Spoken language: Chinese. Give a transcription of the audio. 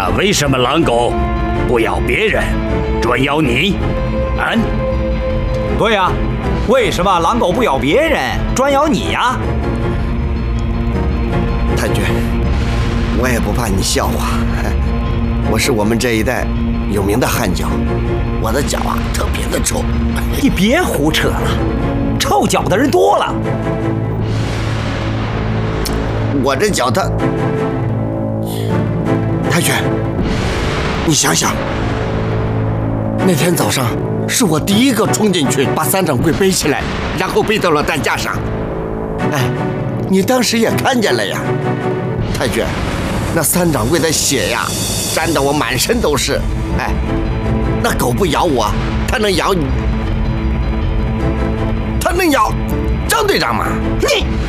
那为什么狼狗不咬别人，专咬你？ 对呀，为什么狼狗不咬别人，专咬你呀？ 太君，我也不怕你笑话，我是我们这一代有名的汗脚，我的脚啊特别的臭。 你别胡扯了，臭脚的人多了。 我这脚它……太君，你想想，那天早上是我第一个冲进去把三掌柜背起来，然后背到了担架上。哎，你当时也看见了呀，太君，那三掌柜的血呀，沾得我满身都是。哎，那狗不咬我，它能咬你？它能咬张队长吗？你！